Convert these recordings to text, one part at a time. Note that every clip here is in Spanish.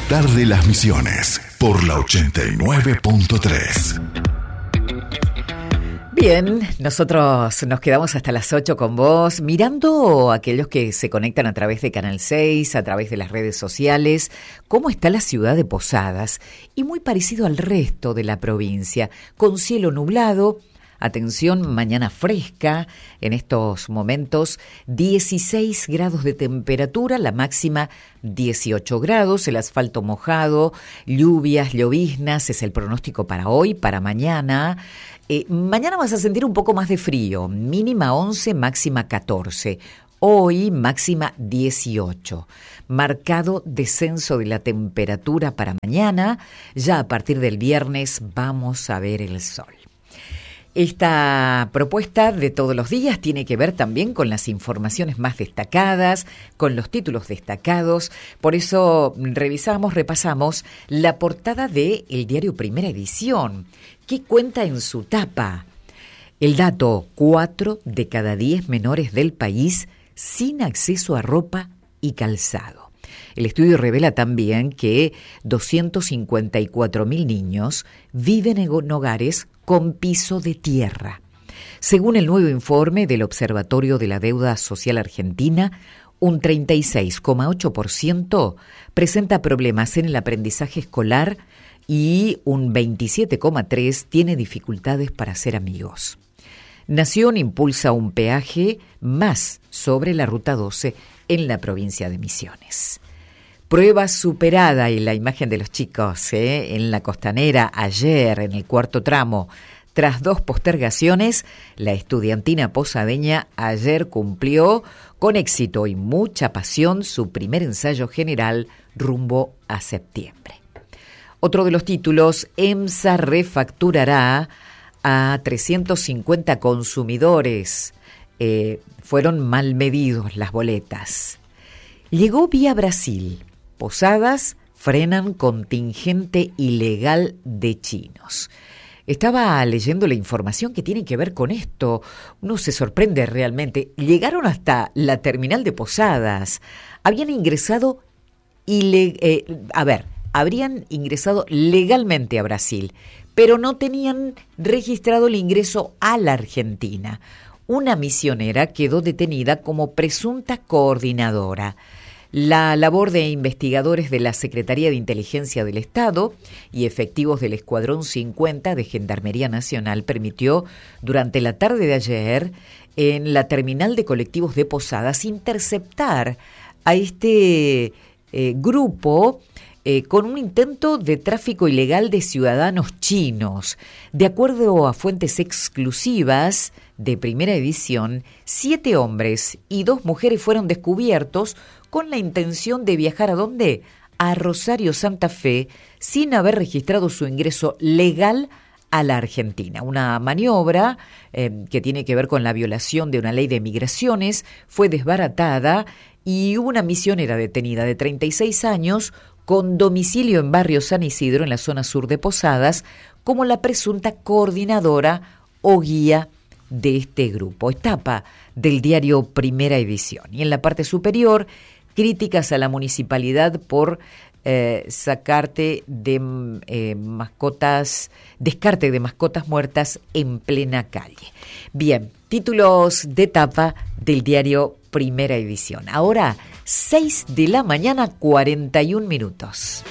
despertar de las Misiones por la 89.3. Bien, nosotros nos quedamos hasta las 8 con vos, mirando a aquellos que se conectan a través de Canal 6, a través de las redes sociales, cómo está la ciudad de Posadas, y muy parecido al resto de la provincia, con cielo nublado. Atención, mañana fresca, en estos momentos 16 grados de temperatura, la máxima 18 grados, el asfalto mojado, lluvias, lloviznas, es el pronóstico para hoy, para mañana. Mañana vas a sentir un poco más de frío, mínima 11, máxima 14. Hoy máxima 18. Marcado descenso de la temperatura para mañana, ya a partir del viernes vamos a ver el sol. Esta propuesta de todos los días tiene que ver también con las informaciones más destacadas, con los títulos destacados. Por eso repasamos la portada de el diario Primera Edición, que cuenta en su tapa el dato: 4 de cada 10 menores del país sin acceso a ropa y calzado. El estudio revela también que 254.000 niños viven en hogares con piso de tierra. Según el nuevo informe del Observatorio de la Deuda Social Argentina, un 36,8% presenta problemas en el aprendizaje escolar y un 27,3% tiene dificultades para hacer amigos. Nación impulsa un peaje más sobre la Ruta 12 en la provincia de Misiones. Prueba superada, y la imagen de los chicos en la Costanera ayer en el cuarto tramo. Tras 2 postergaciones, la estudiantina posadeña ayer cumplió con éxito y mucha pasión su primer ensayo general rumbo a septiembre. Otro de los títulos: EMSA refacturará a 350 consumidores. Fueron mal medidos las boletas. Llegó vía Brasil. Posadas frenan contingente ilegal de chinos. Estaba leyendo la información que tiene que ver con esto. Uno se sorprende realmente. Llegaron hasta la terminal de Posadas. Habrían ingresado legalmente a Brasil, pero no tenían registrado el ingreso a la Argentina. Una misionera quedó detenida como presunta coordinadora. La labor de investigadores de la Secretaría de Inteligencia del Estado y efectivos del Escuadrón 50 de Gendarmería Nacional permitió durante la tarde de ayer en la terminal de colectivos de Posadas interceptar a este grupo con un intento de tráfico ilegal de ciudadanos chinos. De acuerdo a fuentes exclusivas de Primera Edición, 7 hombres y 2 mujeres fueron descubiertos con la intención de viajar ¿a dónde? A Rosario, Santa Fe, sin haber registrado su ingreso legal a la Argentina. Una maniobra que tiene que ver con la violación de una ley de migraciones fue desbaratada y una misionera detenida de 36 años con domicilio en barrio San Isidro, en la zona sur de Posadas, como la presunta coordinadora o guía de este grupo. Etapa del diario Primera Edición. Y en la parte superior, críticas a la municipalidad por descarte de mascotas muertas en plena calle. Bien, títulos de tapa del diario Primera Edición. Ahora, 6 de la mañana, 41 minutos.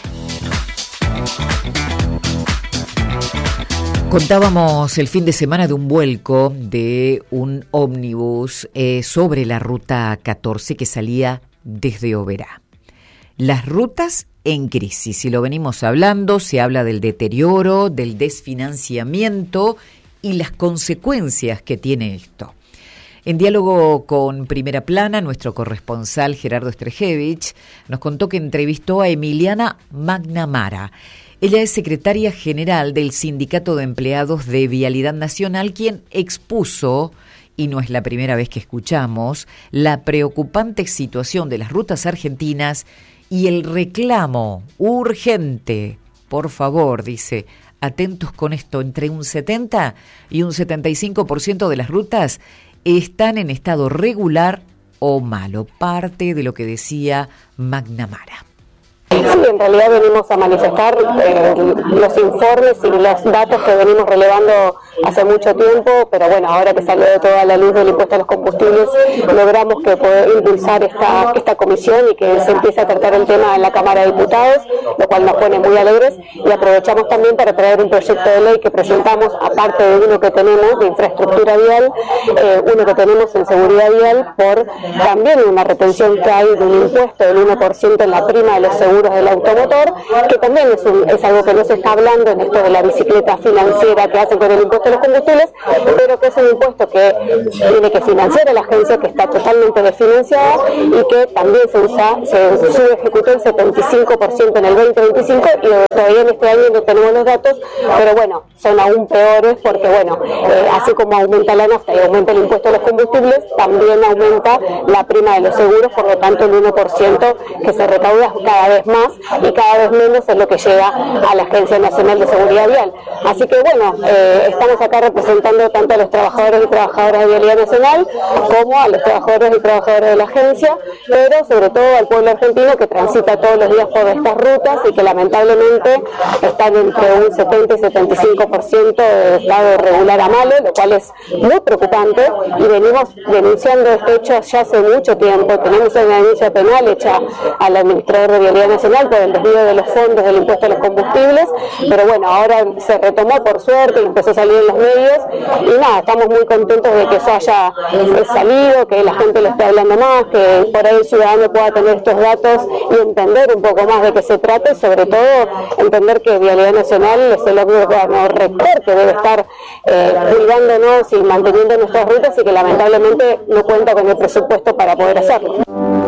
Contábamos el fin de semana de un vuelco de un ómnibus sobre la ruta 14 que salía desde Oberá. Las rutas en crisis, y lo venimos hablando, se habla del deterioro, del desfinanciamiento y las consecuencias que tiene esto. En diálogo con Primera Plana, nuestro corresponsal Gerardo Strejevich nos contó que entrevistó a Emiliana McNamara. Ella es secretaria general del Sindicato de Empleados de Vialidad Nacional, quien expuso, y no es la primera vez que escuchamos, la preocupante situación de las rutas argentinas y el reclamo urgente. Por favor, dice, atentos con esto, entre un 70 y un 75% de las rutas están en estado regular o malo. Parte de lo que decía McNamara. Se en realidad venimos a manifestar los informes y los datos que venimos relevando hace mucho tiempo, pero bueno, ahora que salió de toda la luz del impuesto a los combustibles, logramos que poder impulsar esta comisión y que se empiece a tratar el tema en la Cámara de Diputados, lo cual nos pone muy alegres, y aprovechamos también para traer un proyecto de ley que presentamos, aparte de uno que tenemos de infraestructura vial, uno que tenemos en seguridad vial, por también una retención que hay de un impuesto del 1% en la prima de los seguros del automotor, que también es algo que no se está hablando en esto de la bicicleta financiera que hacen con el impuesto a los combustibles, pero que es un impuesto que tiene que financiar a la agencia, que está totalmente desfinanciada y que también se subejecutó el 75% en el 2025 y todavía en este año no tenemos los datos, pero bueno, son aún peores porque bueno, así como aumenta la nafta y aumenta el impuesto a los combustibles, también aumenta la prima de los seguros, por lo tanto el 1% que se recauda cada vez más y cada vez menos es lo que llega a la Agencia Nacional de Seguridad Vial. Así que bueno, estamos acá representando tanto a los trabajadores y trabajadoras de Vialidad Nacional como a los trabajadores y trabajadoras de la agencia, pero sobre todo al pueblo argentino que transita todos los días por estas rutas y que lamentablemente están entre un 70 y 75% de estado regular a malo, lo cual es muy preocupante, y venimos denunciando este hecho ya hace mucho tiempo. Tenemos una denuncia penal hecha al administrador de Vialidad Nacional por el desvío de los fondos del impuesto a los combustibles, pero bueno, ahora se retomó por suerte y empezó a salir en los medios, y nada, estamos muy contentos de que eso haya salido, que la gente lo esté hablando más, que por ahí el ciudadano pueda tener estos datos y entender un poco más de qué se trata, y sobre todo entender que Vialidad Nacional es el órgano rector que debe estar cuidándonos y manteniendo nuestras rutas, y que lamentablemente no cuenta con el presupuesto para poder hacerlo.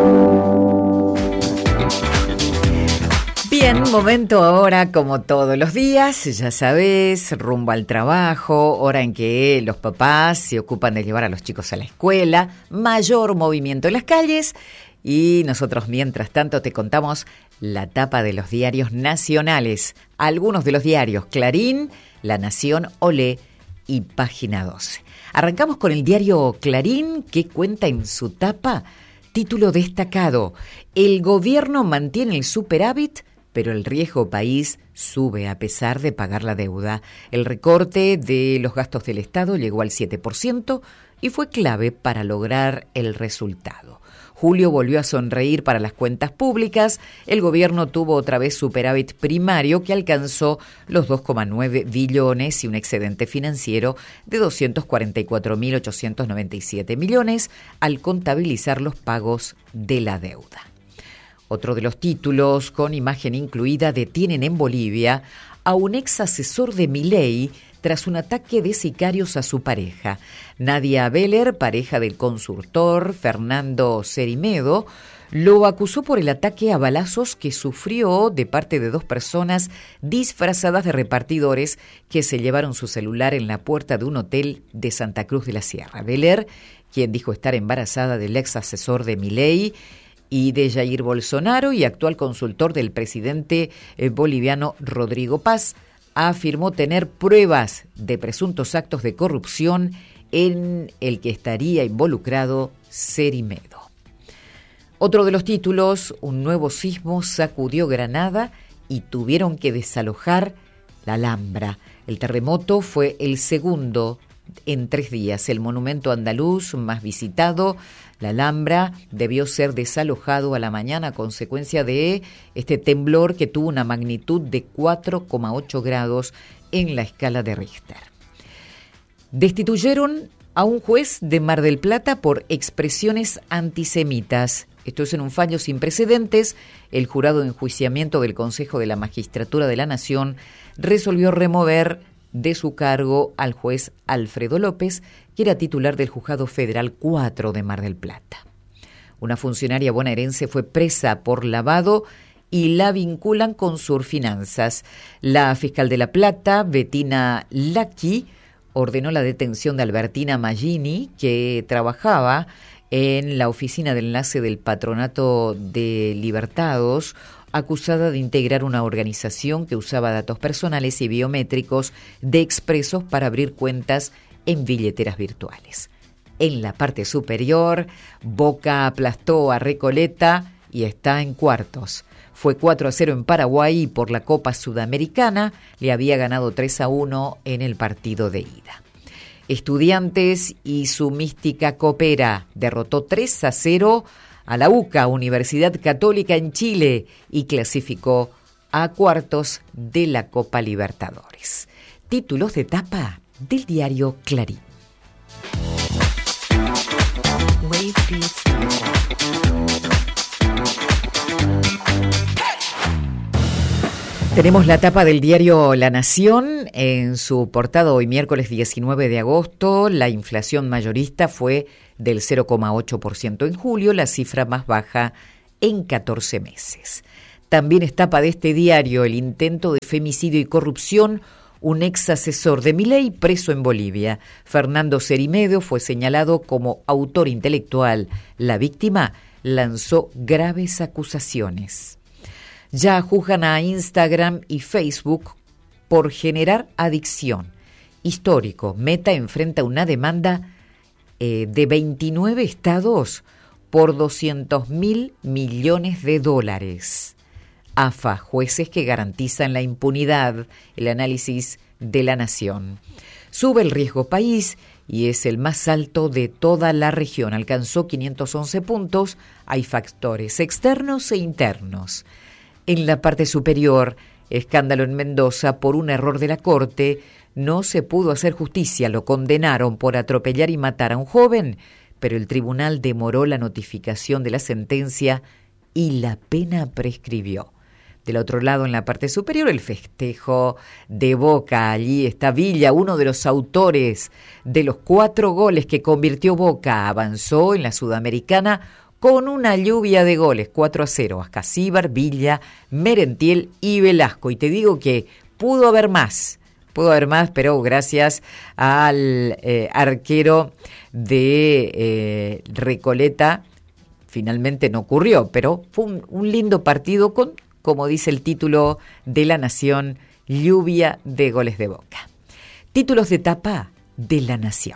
Bien, momento ahora, como todos los días, ya sabes, rumbo al trabajo, hora en que los papás se ocupan de llevar a los chicos a la escuela, mayor movimiento en las calles, y nosotros mientras tanto te contamos la tapa de los diarios nacionales, algunos de los diarios: Clarín, La Nación, Olé y Página 12. Arrancamos con el diario Clarín, que cuenta en su tapa, título destacado: el gobierno mantiene el superávit, pero el riesgo país sube a pesar de pagar la deuda. El recorte de los gastos del Estado llegó al 7% y fue clave para lograr el resultado. Julio volvió a sonreír para las cuentas públicas. El gobierno tuvo otra vez superávit primario que alcanzó los 2,9 billones y un excedente financiero de 244.897 millones al contabilizar los pagos de la deuda. Otro de los títulos, con imagen incluida: detienen en Bolivia a un ex asesor de Milei tras un ataque de sicarios a su pareja. Nadia Beller, pareja del consultor Fernando Cerimedo, lo acusó por el ataque a balazos que sufrió de parte de dos personas disfrazadas de repartidores que se llevaron su celular en la puerta de un hotel de Santa Cruz de la Sierra. Beller, quien dijo estar embarazada del ex asesor de Milei y de Jair Bolsonaro y actual consultor del presidente boliviano Rodrigo Paz, afirmó tener pruebas de presuntos actos de corrupción en el que estaría involucrado Cerimedo. Otro de los títulos: un nuevo sismo sacudió Granada y tuvieron que desalojar la Alhambra. El terremoto fue el segundo en 3 días. El monumento andaluz más visitado, la Alhambra, debió ser desalojado a la mañana a consecuencia de este temblor que tuvo una magnitud de 4,8 grados en la escala de Richter. Destituyeron a un juez de Mar del Plata por expresiones antisemitas. Esto es en un fallo sin precedentes. El jurado de enjuiciamiento del Consejo de la Magistratura de la Nación resolvió remover de su cargo al juez Alfredo López, que era titular del Juzgado Federal 4 de Mar del Plata. Una funcionaria bonaerense fue presa por lavado y la vinculan con Surfinanzas. La fiscal de La Plata, Bettina Lacchi, ordenó la detención de Albertina Magini, que trabajaba en la oficina de enlace del Patronato de Libertados, acusada de integrar una organización que usaba datos personales y biométricos de expresos para abrir cuentas en billeteras virtuales. En la parte superior, Boca aplastó a Recoleta y está en cuartos. fue 4-0 en Paraguay y por la Copa Sudamericana le había ganado 3-1 en el partido de ida. Estudiantes y su mística copera derrotó 3-0 a la UCA, Universidad Católica en Chile, y clasificó a cuartos de la Copa Libertadores. Títulos de tapa del diario Clarín. Tenemos la tapa del diario La Nación. En su portada hoy miércoles 19 de agosto, la inflación mayorista fue del 0,8% en julio, la cifra más baja en 14 meses. También es tapa de este diario el intento de femicidio y corrupción. Un ex asesor de Milei preso en Bolivia. Fernando Cerimedo fue señalado como autor intelectual. La víctima lanzó graves acusaciones. Ya juzgan a Instagram y Facebook por generar adicción. Histórico, Meta enfrenta una demanda de 29 estados por $200.000 millones. AFA, jueces que garantizan la impunidad, el análisis de La Nación. Sube el riesgo país y es el más alto de toda la región. Alcanzó 511 puntos. Hay factores externos e internos. En la parte superior, escándalo en Mendoza por un error de la Corte. No se pudo hacer justicia. Lo condenaron por atropellar y matar a un joven, pero el tribunal demoró la notificación de la sentencia y la pena prescribió. Del otro lado, en la parte superior, el festejo de Boca. Allí está Villa, uno de los autores de los 4 goles que convirtió Boca. Avanzó en la Sudamericana con una lluvia de goles, 4-0. Ascasíbar, Villa, Merentiel y Velasco. Y te digo que pudo haber más, pero gracias al arquero de Recoleta, finalmente no ocurrió, pero fue un lindo partido con, como dice el título de La Nación, lluvia de goles de Boca. Títulos de tapa de La Nación.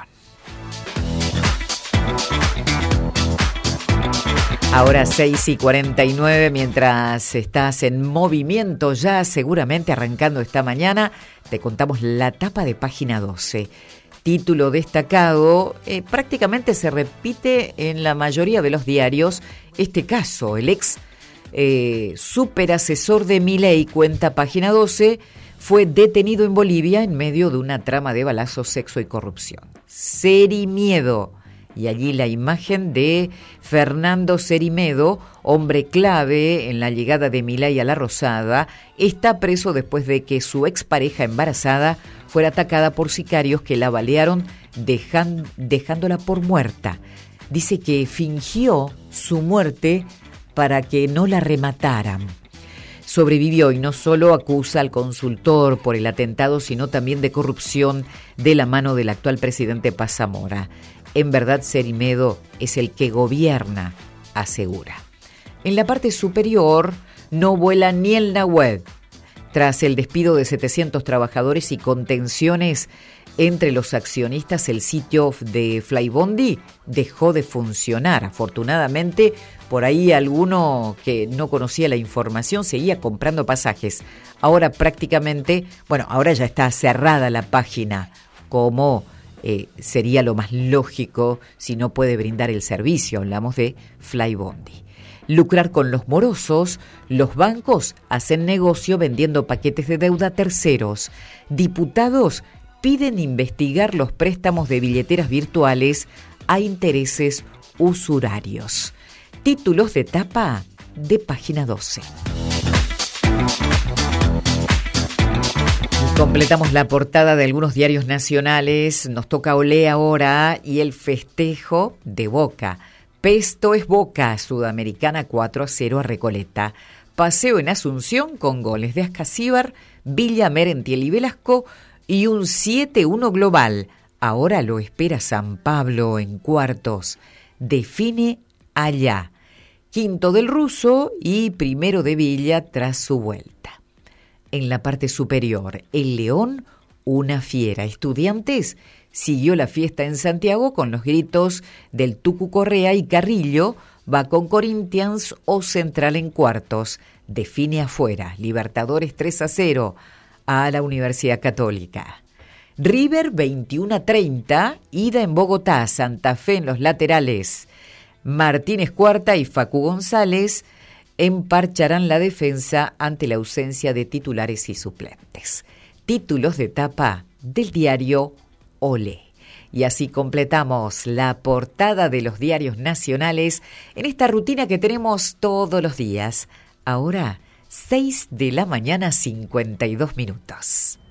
Ahora 6:49, mientras estás en movimiento ya, seguramente arrancando esta mañana, te contamos la tapa de página 12. Título destacado, prácticamente se repite en la mayoría de los diarios este caso. El ex superasesor de Milei, cuenta página 12, fue detenido en Bolivia en medio de una trama de balazos, sexo y corrupción. Cerimedo. Y allí la imagen de Fernando Cerimedo, hombre clave en la llegada de Milei a la Rosada, está preso después de que su expareja embarazada fuera atacada por sicarios que la balearon dejándola por muerta. Dice que fingió su muerte para que no la remataran. Sobrevivió y no solo acusa al consultor por el atentado, sino también de corrupción de la mano del actual presidente Paz Zamora. En verdad, Cerimedo es el que gobierna, asegura. En la parte superior no vuela ni el Nahuel. Tras el despido de 700 trabajadores y contenciones entre los accionistas, el sitio de Flybondi dejó de funcionar. Afortunadamente, por ahí alguno que no conocía la información seguía comprando pasajes. Ahora prácticamente, ahora ya está cerrada la página, como sería lo más lógico si no puede brindar el servicio. Hablamos de Flybondi. Lucrar con los morosos, los bancos hacen negocio vendiendo paquetes de deuda a terceros. Diputados piden investigar los préstamos de billeteras virtuales a intereses usurarios. Títulos de tapa de página 12. Completamos la portada de algunos diarios nacionales. Nos toca Olé ahora y el festejo de Boca. Pesto es Boca, Sudamericana 4-0 a Recoleta. Paseo en Asunción con goles de Ascasíbar, Villa, Merentiel y Velasco y un 7-1 global. Ahora lo espera San Pablo en cuartos. Define allá. Quinto del Ruso y primero de Villa tras su vuelta. En la parte superior, el León, una fiera. Estudiantes siguió la fiesta en Santiago con los gritos del Tucu Correa y Carrillo va con Corinthians o Central en cuartos. Define afuera. Libertadores 3-0 a la Universidad Católica. River 21-30, ida en Bogotá, Santa Fe en los laterales. Martínez Cuarta y Facu González emparcharán la defensa ante la ausencia de titulares y suplentes. Títulos de tapa del diario Olé. Y así completamos la portada de los diarios nacionales en esta rutina que tenemos todos los días. Ahora, 6 de la mañana, 52 minutos.